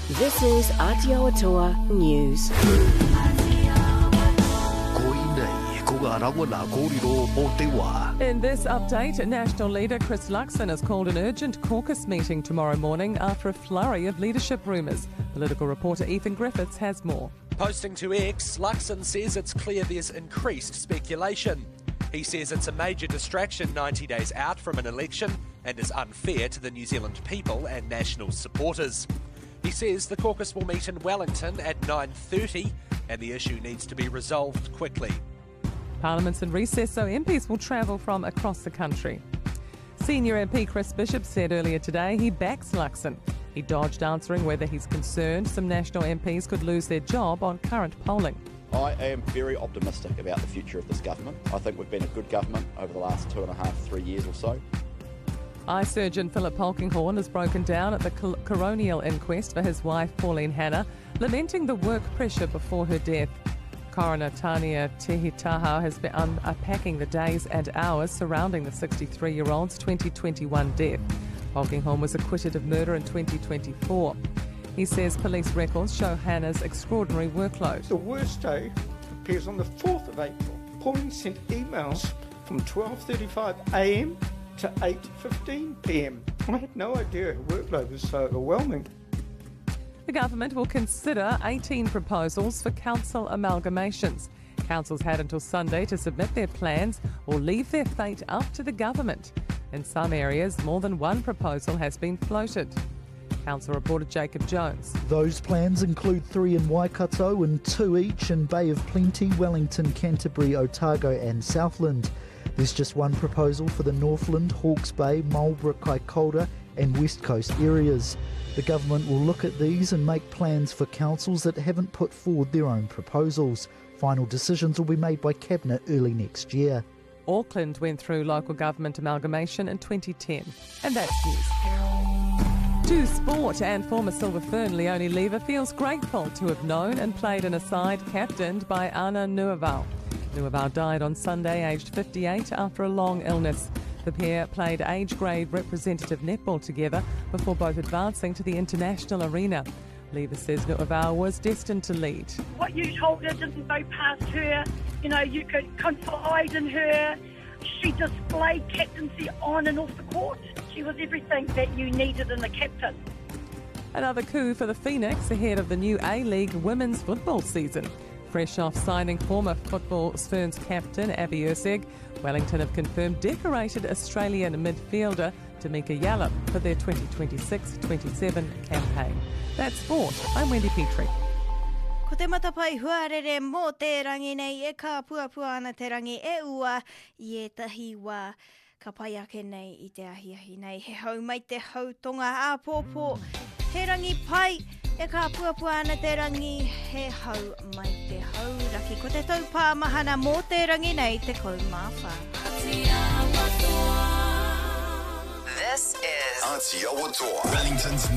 This is Aotearoa News. In this update, National leader Chris Luxon has called an urgent caucus meeting tomorrow morning after a flurry of leadership rumours. Political reporter Ethan Griffiths has more. Posting to X, Luxon says it's clear there's increased speculation. He says it's a major distraction 90 days out from an election and is unfair to the New Zealand people and National supporters. He says the caucus will meet in Wellington at 9:30 and the issue needs to be resolved quickly. Parliament's in recess, so MPs will travel from across the country. Senior MP Chris Bishop said earlier today he backs Luxon. He dodged answering whether he's concerned some National MPs could lose their job on current polling. I am very optimistic about the future of this government. I think we've been a good government over the last 2.5, 3 years or so. Eye surgeon Philip Polkinghorn has broken down at the coronial inquest for his wife Pauline Hanna, lamenting the work pressure before her death. Coroner Tania Tehitaha has been unpacking the days and hours surrounding the 63-year-old's 2021 death. Polkinghorn was acquitted of murder in 2024. He says police records show Hannah's extraordinary workload. The worst day appears on the 4th of April. Pauline sent emails from 12:35am to 8:15pm. I had no idea her workload was so overwhelming. The government will consider 18 proposals for council amalgamations. Councils had until Sunday to submit their plans or leave their fate up to the government. In some areas, more than one proposal has been floated. Council reporter Jacob Jones. Those plans include 3 in Waikato and 2 each in Bay of Plenty, Wellington, Canterbury, Otago and Southland. There's just one proposal for the Northland, Hawke's Bay, Marlborough, Kaikoura and West Coast areas. The government will look at these and make plans for councils that haven't put forward their own proposals. Final decisions will be made by Cabinet early next year. Auckland went through local government amalgamation in 2010. And that's news. To sport, and former Silver Fern Leonie Lever feels grateful to have known and played in a side captained by Ana Nuavau. Nuavau died on Sunday, aged 58, after a long illness. The pair played age-grade representative netball together before both advancing to the international arena. Lever says Nuavau was destined to lead. What you told her didn't go past her. You know, you could confide in her. She displayed captaincy on and off the court. She was everything that you needed in a captain. Another coup for the Phoenix ahead of the new A-League women's football season. Fresh off signing former Football Ferns captain Abby Urseg, Wellington have confirmed decorated Australian midfielder Tamika Yallop for their 2026-27 campaign. That's sport. I'm Wendy Petrie. Ko te matapai huarere mō te rangi nei e ka puapua ana te rangi e ua I e tahi wā ka pai ake nei I te ahiahi nei. He hau mai te hautonga a pōpō. He rangi pai e ka puapua ana te rangi he hau mai te hau raki. Ko te taupā mahana mō te rangi nei te kaumawha. This is Aotearoa, Wellington's